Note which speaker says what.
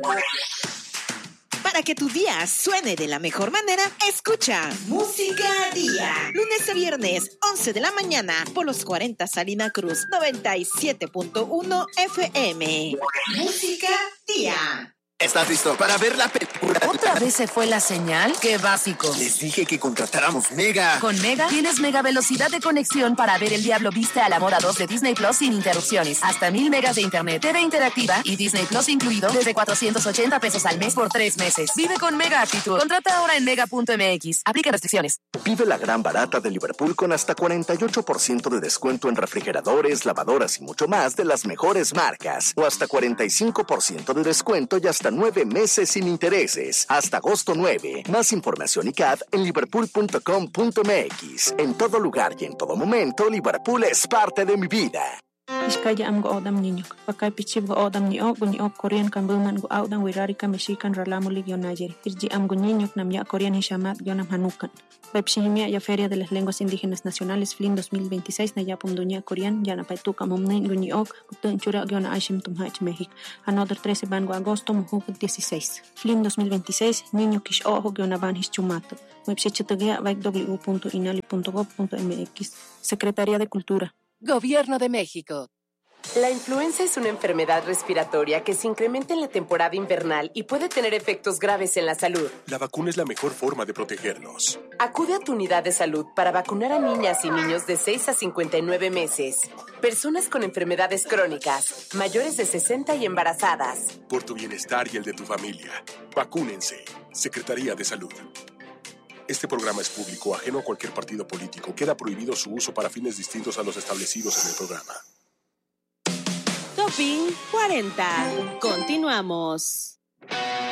Speaker 1: Para que tu día suene de la mejor manera, escucha Música Día. Lunes a viernes, 11 de la mañana, por los 40 Salina Cruz, 97.1 FM. Música Día.
Speaker 2: ¿Estás listo para ver la película?
Speaker 3: ¿Otra vez se fue la señal? ¡Qué básico!
Speaker 2: Les dije que contratáramos Mega.
Speaker 3: Con Mega tienes mega velocidad de conexión para ver El Diablo Viste a la Moda 2 de Disney Plus sin interrupciones. Hasta 1000 megas de internet, TV interactiva y Disney Plus incluido desde 480 pesos al mes por 3 meses. Vive con Mega Actitud. Contrata ahora en mega.mx. Aplica restricciones.
Speaker 4: Vive la gran barata de Liverpool con hasta 48% de descuento en refrigeradores, lavadoras y mucho más de las mejores marcas. O hasta 45% de descuento y hasta 9 meses sin intereses. Hasta agosto 9. Más información y CAD en liverpool.com.mx. En todo lugar y en todo momento, Liverpool es parte de mi vida.
Speaker 5: Iskaya am go odam niño. Pakai pichib go odam ni ok Korean kan buman go odam wirari ka mexican ralamo ligio nayer. Irji am go niño nam ya Korean hishamat yonam hanukan. Pepshimia ya Feria de las Lenguas Indígenas Nacionales FLIN 2026 na yapum dunia Korean ya na paituka momnen go ni ok kutun chura yona aishim tumhach México. Another 13 van go agosto mujuk 16. FLIN 2026 niño kish ojo yona van hischumato. Website www.inali.gov.mx. Secretaría de Cultura.
Speaker 3: Gobierno de México.
Speaker 6: La influenza es una enfermedad respiratoria que se incrementa en la temporada invernal y puede tener efectos graves en la salud.
Speaker 7: La vacuna es la mejor forma de protegernos.
Speaker 6: Acude a tu unidad de salud para vacunar a niñas y niños de 6 a 59 meses, personas con enfermedades crónicas, mayores de 60 y embarazadas.
Speaker 7: Por tu bienestar y el de tu familia, vacúnense. Secretaría de Salud. Este programa es público, ajeno a cualquier partido político. Queda prohibido su uso para fines distintos a los establecidos en el programa.
Speaker 8: Topping 40. Continuamos.